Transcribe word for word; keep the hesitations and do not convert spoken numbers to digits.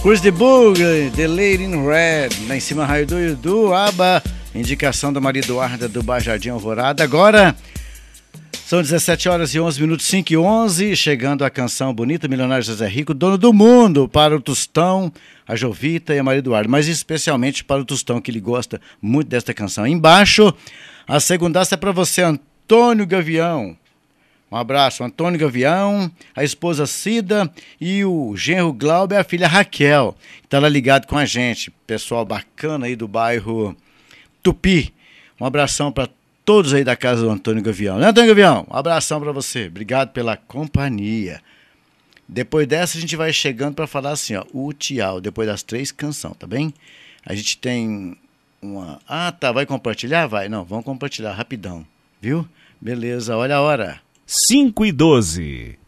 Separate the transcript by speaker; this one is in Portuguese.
Speaker 1: Chris de Boogle, The Lady in Red, lá em cima Raio do Yudu, Aba, indicação da Maria Eduarda do Bairro Jardim Alvorada. Agora são dezessete horas e onze minutos, cinco e onze, chegando a canção bonita, Milionário José Rico, dono do mundo, para o Tostão, a Jovita e a Maria Eduarda, mas especialmente para o Tostão, que ele gosta muito desta canção. Embaixo, a segundaça é para você, Antônio Gavião. Um abraço, Antônio Gavião, a esposa Cida e o genro Glauber e a filha Raquel, que está lá ligado com a gente. Pessoal bacana aí do bairro Tupi. Um abração para todos aí da casa do Antônio Gavião. Né, Antônio Gavião? Um abração para você. Obrigado pela companhia. Depois dessa a gente vai chegando para falar assim, ó, o tchau, depois das três canções, tá bem? A gente tem uma... Ah, tá, vai compartilhar? Vai. Não, vamos compartilhar rapidão, viu? Beleza, olha a hora.
Speaker 2: cinco e doze.